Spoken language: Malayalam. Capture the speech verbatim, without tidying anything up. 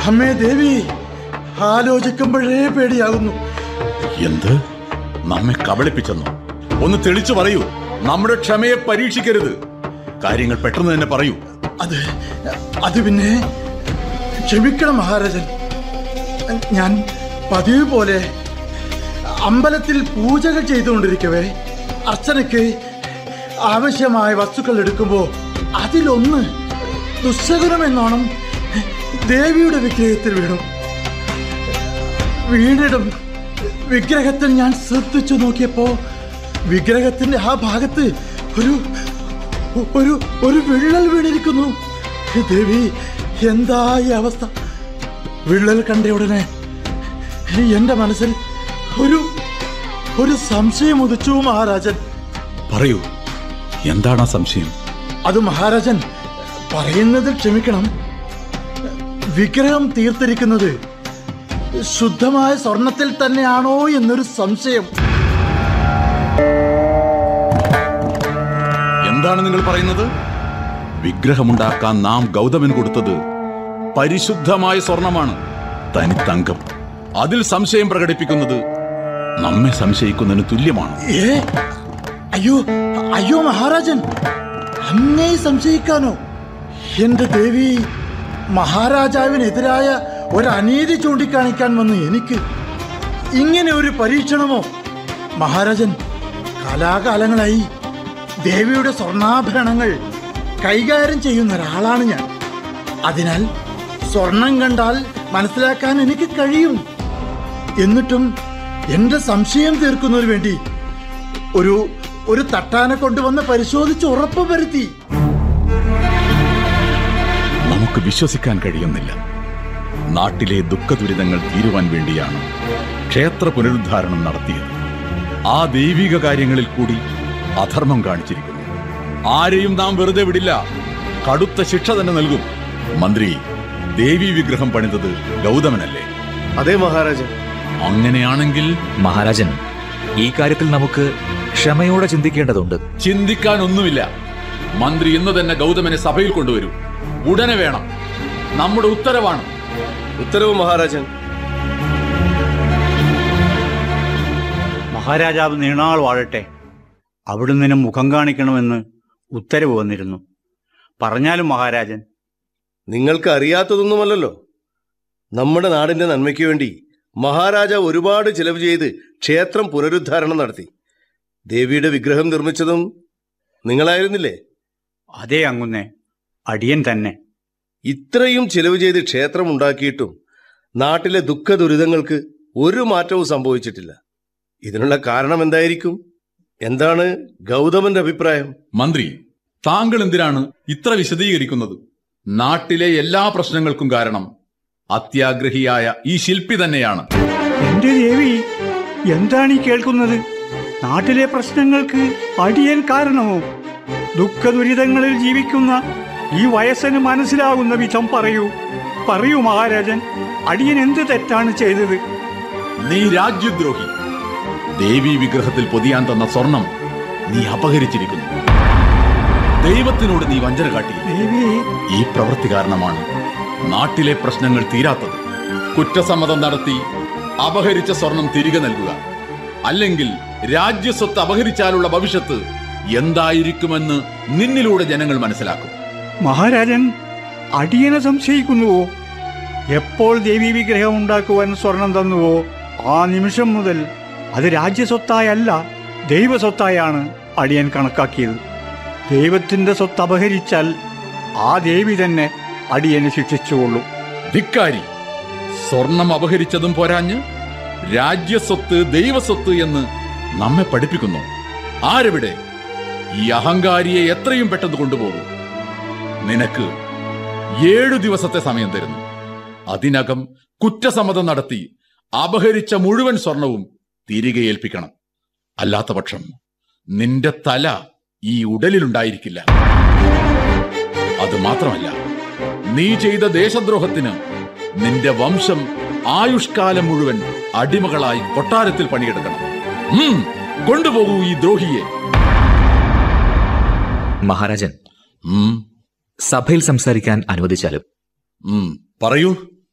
അമ്മേ ദേവി, ആലോചിക്കുമ്പോഴേ പേടിയാകുന്നു. എന്ത്? നമ്മെ കബളിപ്പിച്ചെന്നോ? ഒന്ന് തെളിച്ചു പറയൂ. നമ്മുടെ ക്ഷമയെ പരീക്ഷിക്കരുത്. കാര്യങ്ങൾ പെട്ടെന്ന് തന്നെ പറയൂ. അത് അത് പിന്നെ ക്ഷമിക്കണം മഹാരാജൻ. ഞാൻ പതിവ് പോലെ അമ്പലത്തിൽ പൂജകൾ ചെയ്തുകൊണ്ടിരിക്കവേ അർച്ചനയ്ക്ക് ആവശ്യമായ വസ്തുക്കൾ എടുക്കുമ്പോൾ അതിലൊന്ന് ദുസ്സഹനമെന്നോണം ദേവിയുടെ വിഗ്രഹത്തിൽ വീണു. വീണിടും വിഗ്രഹത്തിൽ ഞാൻ ശ്രദ്ധിച്ചു നോക്കിയപ്പോ വിഗ്രഹത്തിന്റെ ആ ഭാഗത്ത് ഒരു ഒരു ഒരു വിള്ളൽ വീണിരിക്കുന്നു. ദേവി, എന്താ ഈ അവസ്ഥ? വിള്ളൽ കണ്ട ഉടനെ എന്റെ മനസ്സിൽ ഒരു ഒരു സംശയം ഉദിച്ചു മഹാരാജൻ. പറയൂ, എന്താണ് ആ സംശയം? അത് മഹാരാജൻ പറയുന്നതിൽ ക്ഷമിക്കണം. വിഗ്രഹം തീർത്തിരിക്കുന്നത് ശുദ്ധമായ സ്വർണത്തിൽ തന്നെയാണോ എന്നൊരു സംശയം. എന്താണ് നിങ്ങൾ പറയുന്നത്? വിഗ്രഹമുണ്ടാക്കാൻ നാം ഗൗതമൻ കൊടുത്തത് പരിശുദ്ധമായ സ്വർണമാണ്, തനിത്തങ്കം. അതിൽ സംശയം പ്രകടിപ്പിക്കുന്നത് നമ്മെ സംശയിക്കുന്നതിന് തുല്യമാണ്. ഏ അയ്യോ അയ്യോ മഹാരാജൻ, അങ്ങേ സംശയിക്കാനോ? എന്റെ ദേവി, മഹാരാജാവിനെതിരായ ഒരു അനീതി ചൂണ്ടിക്കാണിക്കാൻ വന്ന് എനിക്ക് ഇങ്ങനെ ഒരു പരീക്ഷണമോ? മഹാരാജൻ, കാലാകാലങ്ങളായി ദേവിയുടെ സ്വർണ്ണാഭരണങ്ങൾ കൈകാര്യം ചെയ്യുന്ന ഒരാളാണ് ഞാൻ. അതിനാൽ സ്വർണം കണ്ടാൽ മനസ്സിലാക്കാൻ എനിക്ക് കഴിയും. എന്നിട്ടും എന്റെ സംശയം തീർക്കുന്നതിന് വേണ്ടി ഒരു ഒരു തട്ടാനെ കൊണ്ടുവന്ന് പരിശോധിച്ച് ഉറപ്പ് വരുത്തി. നമുക്ക് വിശ്വസിക്കാൻ കഴിയുന്നില്ല. നാട്ടിലെ ദുഃഖദുരിതങ്ങൾ തീരുവാൻ വേണ്ടിയാണ് ക്ഷേത്ര പുനരുദ്ധാരണം നടത്തിയത്. ആ ദൈവിക കാര്യങ്ങളിൽ കൂടി അധർമ്മം കാണിച്ചിരിക്കുന്നു. ആരെയും നാം വെറുതെ വിടില്ല. കടുത്ത ശിക്ഷ തന്നെ നൽകും. മന്ത്രി, ദേവി വിഗ്രഹം പണിതത് ഗൗതമനല്ലേ? അതെ മഹാരാജൻ. അങ്ങനെയാണെങ്കിൽ മഹാരാജൻ, ഈ കാര്യത്തിൽ നമുക്ക് ക്ഷമയോടെ ചിന്തിക്കേണ്ടതുണ്ട്. ചിന്തിക്കാനൊന്നുമില്ല. മന്ത്രി ഇന്ന് തന്നെ ഗൗതമനെ സഭയിൽ കൊണ്ടുവരൂ. ഉടനെ വേണം. നമ്മുടെ ഉത്തരവാണ്. ഉത്തരവ് മഹാരാജൻ. മഹാരാജാവ് നീണാൾ വാഴട്ടെ. അവിടുന്ന് മുഖം കാണിക്കണമെന്ന് ഉത്തരവ് വന്നിരുന്നു. പറഞ്ഞാലും മഹാരാജൻ. നിങ്ങൾക്ക് അറിയാത്തതൊന്നുമല്ലല്ലോ. നമ്മുടെ നാടിന്റെ നന്മയ്ക്ക് വേണ്ടി മഹാരാജാവ് ഒരുപാട് ചിലവ് ചെയ്ത് ക്ഷേത്രം പുനരുദ്ധാരണം നടത്തി. ദേവിയുടെ വിഗ്രഹം നിർമ്മിച്ചതും നിങ്ങളായിരുന്നില്ലേ? അതേ അങ്ങുന്നേ, അടിയൻ തന്നെ. ഇത്രയും ചിലവ് ചെയ്ത് ക്ഷേത്രം ഉണ്ടാക്കിയിട്ടും നാട്ടിലെ ദുഃഖ ദുരിതങ്ങൾക്ക് ഒരു മാറ്റവും സംഭവിച്ചിട്ടില്ല. ഇതിനുള്ള കാരണം എന്തായിരിക്കും? എന്താണ് ഗൗതമന്റെ അഭിപ്രായം? മന്ത്രി, താങ്കൾ എന്തിനാണ് ഇത്ര വിശദീകരിക്കുന്നത്? നാട്ടിലെ എല്ലാ പ്രശ്നങ്ങൾക്കും കാരണം അത്യാഗ്രഹിയായ ഈ ശില്പി തന്നെയാണ്. എന്റെ ദേവി, എന്താണ് ഈ കേൾക്കുന്നത്? നാട്ടിലെ പ്രശ്നങ്ങൾക്ക് അടിയൻ കാരണമോ? ദുഃഖ ദുരിതങ്ങളിൽ ജീവിക്കുന്ന ഈ വയസ്സിന് മനസ്സിലാകുന്ന വിധം പറയൂ. പറയൂ മഹാരാജൻ, അടിയൻ എന്ത് തെറ്റാണ് ചെയ്തത്? നീ രാജ്യദ്രോഹി. ദേവി വിഗ്രഹത്തിൽ പൊതിയാൻ തന്ന സ്വർണം നീ അപഹരിച്ചിരിക്കുന്നു. ദൈവത്തിനോട് നീ വഞ്ചന കാട്ടി. ഈ പ്രവൃത്തി കാരണമാണ് നാട്ടിലെ പ്രശ്നങ്ങൾ തീരാത്തത്. കുറ്റസമ്മതം നടത്തി അപഹരിച്ച സ്വർണം തിരികെ നൽകുക. അല്ലെങ്കിൽ രാജ്യസ്വത്ത് അപഹരിച്ചാലുള്ള ഭവിഷ്യത്ത് എന്തായിരിക്കുമെന്ന് നിന്നിലൂടെ ജനങ്ങൾ മനസ്സിലാക്കും. മഹാരാജൻ, അടിയനെ സംശയിക്കുന്നുവോ? എപ്പോൾ ദേവി വിഗ്രഹം ഉണ്ടാക്കുവാൻ സ്വർണം തന്നുവോ ആ നിമിഷം മുതൽ അത് രാജ്യസ്വത്തായല്ല ദൈവസ്വത്തായാണ് അടിയൻ കണക്കാക്കിയത്. ദൈവത്തിന്റെ സ്വത്ത് അപഹരിച്ചാൽ ആ ദേവി തന്നെ അടിയനെ ശിക്ഷിച്ചുകൊള്ളും. ധിക്കാരി, സ്വർണം അപഹരിച്ചതും പോരാഞ്ഞ് രാജ്യസ്വത്ത് ദൈവസ്വത്ത് എന്ന് നമ്മെ പഠിപ്പിക്കുന്നു. ആരെവിടെ? ഈ അഹങ്കാരിയെ എത്രയും പെട്ടെന്ന് കൊണ്ടുപോകും. നിനക്ക് ഏഴു ദിവസത്തെ സമയം തരുന്നു. അതിനകം കുറ്റസമ്മതം നടത്തി അപഹരിച്ച മുഴുവൻ സ്വർണവും തിരികെ ഏൽപ്പിക്കണം. അല്ലാത്ത പക്ഷം നിന്റെ തല ഈ ഉടലിലുണ്ടായിരിക്കില്ല. അത് മാത്രമല്ല, നീ ചെയ്ത ദേശദ്രോഹത്തിന് നിന്റെ വംശം ആയുഷ്കാലം മുഴുവൻ അടിമകളായി കൊട്ടാരത്തിൽ പണിയെടുക്കണം. കൊണ്ടുപോകൂ ഈ ദ്രോഹിയെ. മഹാരാജൻ, സഭയിൽ സംസാരിക്കാൻ അനുവദിച്ചാലും? പറയൂ.